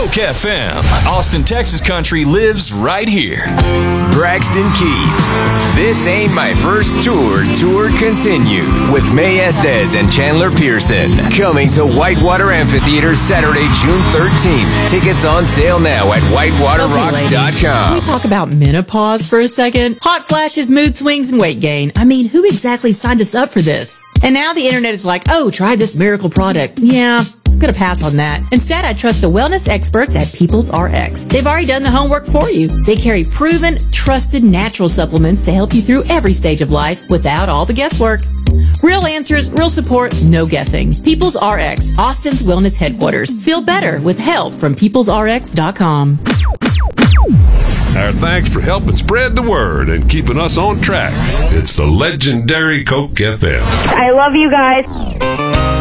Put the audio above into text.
Coke FM. Austin, Texas country lives right here. Braxton Keith. This Ain't My First Tour continued with May Estes and Chandler Pearson. Coming to Whitewater Amphitheater Saturday, June 13th. Tickets on sale now at whitewaterrocks.com. Can we talk about menopause for a second? Hot flashes, mood swings, and weight gain. I mean, who exactly signed us up for this? And now the internet is like, oh, try this miracle product. Yeah, I'm going to pass on that. Instead, I trust the wellness experts at Peoples RX. They've already done the homework for you. They carry proven, trusted natural supplements to help you through every stage of life without all the guesswork. Real answers, real support, no guessing. Peoples RX, Austin's wellness headquarters. Feel better with help from peoplesrx.com. Our thanks for helping spread the word and keeping us on track. It's the legendary Coke FM. I love you guys.